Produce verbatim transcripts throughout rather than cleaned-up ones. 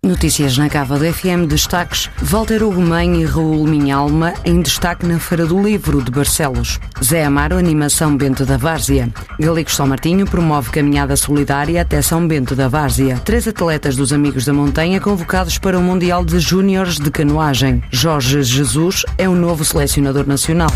Notícias na Cava do F M, destaques: Walter Ugumem e Raul Minhalma em destaque na Feira do Livro de Barcelos. Zé Amaro, animação Bento da Várzea. Galegos São Martinho promove caminhada solidária até São Bento da Várzea. Três atletas dos Amigos da Montanha convocados para o Mundial de Júniores de Canoagem. Jorge Jesus é o novo selecionador nacional.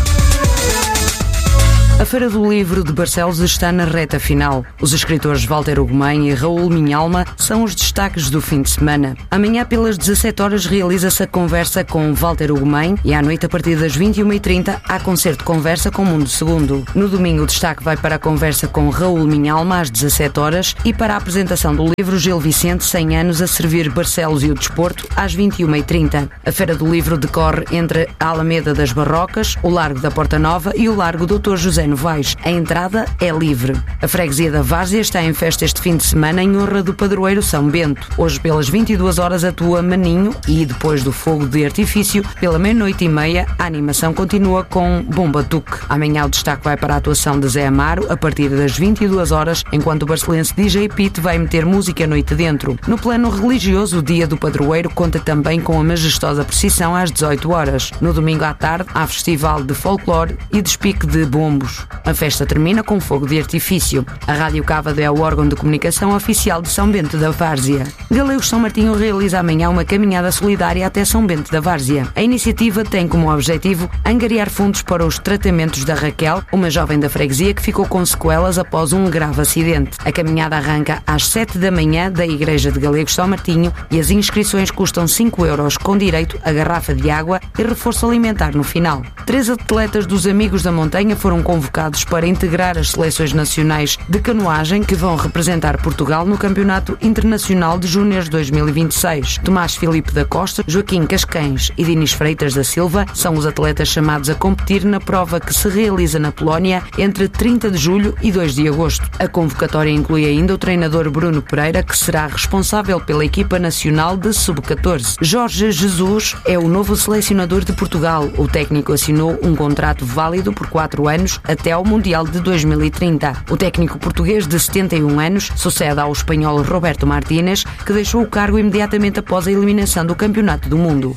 A Feira do Livro de Barcelos está na reta final. Os escritores Walter Ugumem e Raul Minhalma são os destaques do fim de semana. Amanhã, pelas dezassete horas, realiza-se a conversa com Walter Ugumem e à noite, a partir das vinte e uma e trinta, há concerto de conversa com Mundo Segundo. No domingo, o destaque vai para a conversa com Raul Minhalma às dezassete horas e para a apresentação do livro Gil Vicente, cem anos a servir Barcelos e o desporto, às vinte e uma e trinta. A Feira do Livro decorre entre a Alameda das Barrocas, o Largo da Porta Nova e o Largo doutor José Novaes. A entrada é livre. A freguesia da Várzea está em festa este fim de semana em honra do padroeiro São Bento. Hoje, pelas vinte e duas horas, atua Maninho e, depois do fogo de artifício, pela meia-noite e meia, a animação continua com Bomba Tuque. Amanhã o destaque vai para a atuação de Zé Amaro, a partir das vinte e duas horas, enquanto o barcelense D J Pete vai meter música a noite dentro. No plano religioso, o dia do padroeiro conta também com a majestosa procissão às dezoito horas. No domingo à tarde, há festival de folclore e despique de bombos. A festa termina com fogo de artifício. A Rádio Cávado é o órgão de comunicação oficial de São Bento da Várzea. Galegos São Martinho realiza amanhã uma caminhada solidária até São Bento da Várzea. A iniciativa tem como objetivo angariar fundos para os tratamentos da Raquel, uma jovem da freguesia que ficou com sequelas após um grave acidente. A caminhada arranca às sete da manhã da Igreja de Galegos São Martinho e as inscrições custam cinco euros, com direito a garrafa de água e reforço alimentar no final. Três atletas dos Amigos da Montanha foram convocados para integrar as seleções nacionais de canoagem que vão representar Portugal no Campeonato Internacional de Júniores dois mil e vinte e seis. Tomás Filipe da Costa, Joaquim Cascães e Dinis Freitas da Silva são os atletas chamados a competir na prova que se realiza na Polónia entre trinta de julho e dois de agosto. A convocatória inclui ainda o treinador Bruno Pereira, que será responsável pela equipa nacional de sub catorze. Jorge Jesus é o novo selecionador de Portugal. O técnico assinou um contrato válido por quatro anos até ao Mundial de dois mil e trinta. O técnico português de setenta e um anos sucede ao espanhol Roberto Martínez, que deixou o cargo imediatamente após a eliminação do Campeonato do Mundo.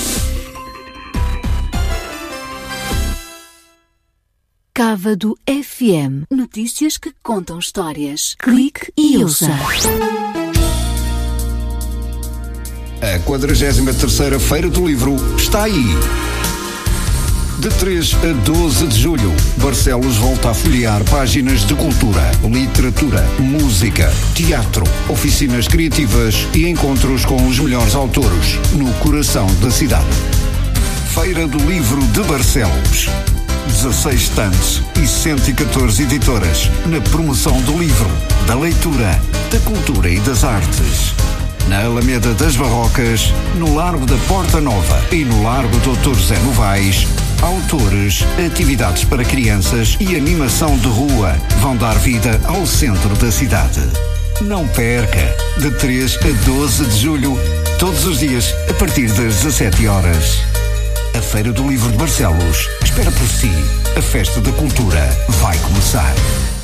Cávado F M. Notícias que contam histórias. Clique e ouça. A quadragésima terceira Feira do Livro está aí. De três a doze de julho, Barcelos volta a folhear páginas de cultura, literatura, música, teatro, oficinas criativas e encontros com os melhores autores no coração da cidade. Feira do Livro de Barcelos. dezasseis stands e cento e catorze editoras na promoção do livro, da leitura, da cultura e das artes. Na Alameda das Barrocas, no Largo da Porta Nova e no Largo doutor José Novaes, autores, atividades para crianças e animação de rua vão dar vida ao centro da cidade. Não perca! De três a doze de julho, todos os dias, a partir das dezassete horas. A Feira do Livro de Barcelos espera por si. A festa da cultura vai começar.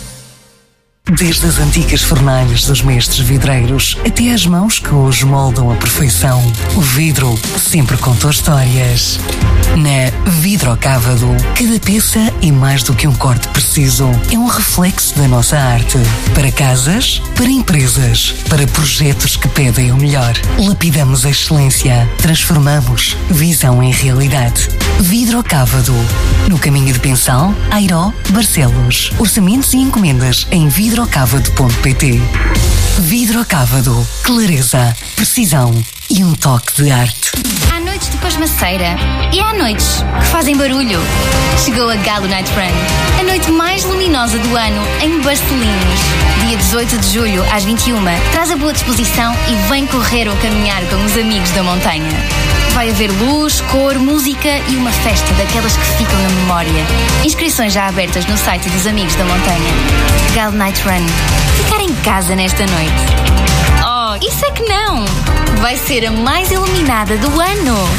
Desde as antigas fornalhas dos mestres vidreiros até às mãos que hoje moldam a perfeição, o vidro sempre contou histórias. Na Vidrocávado, cada peça é mais do que um corte preciso. É um reflexo da nossa arte. Para casas, para empresas, para projetos que pedem o melhor. Lapidamos a excelência. Transformamos visão em realidade. Vidrocávado. No caminho de Pensal, Airó, Barcelos. Orçamentos e encomendas em vidrocávado ponto pt. Vidrocávado. Clareza, precisão e um toque de arte. Há noites de pasmaceira e há noites que fazem barulho. Chegou a Galo Night Run, a noite mais luminosa do ano em Barcelinhos. Dia dezoito de julho, às vinte e uma. Traz a boa disposição e vem correr ou caminhar com os Amigos da Montanha. Vai haver luz, cor, música e uma festa daquelas que ficam na memória. Inscrições já abertas no site dos Amigos da Montanha. Galo Night Run. Ficar em casa nesta noite. Oh, isso é que não! Vai ser a mais iluminada do ano.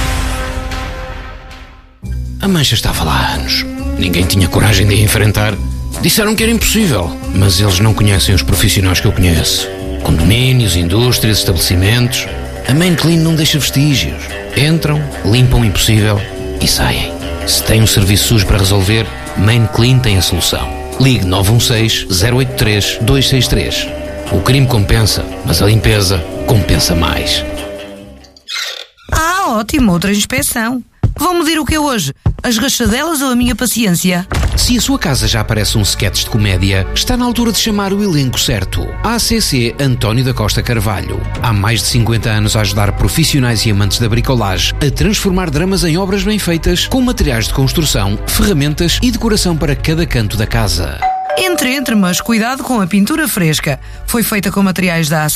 A mancha estava lá há anos. Ninguém tinha coragem de a enfrentar. Disseram que era impossível, mas eles não conhecem os profissionais que eu conheço. Condomínios, indústrias, estabelecimentos. A Main Clean não deixa vestígios. Entram, limpam o impossível e saem. Se tem um serviço sujo para resolver, Main Clean tem a solução. Ligue nove um seis, zero oito três, dois seis três. O crime compensa, mas a limpeza compensa mais. Ah, ótimo, outra inspeção. Vão medir o que é hoje? As rachadelas ou a minha paciência? Se a sua casa já parece um sketch de comédia, está na altura de chamar o elenco certo. A C C António da Costa Carvalho. Há mais de cinquenta anos a ajudar profissionais e amantes da bricolagem a transformar dramas em obras bem feitas, com materiais de construção, ferramentas e decoração para cada canto da casa. Entre, entre, mas cuidado com a pintura fresca. Foi feita com materiais da A C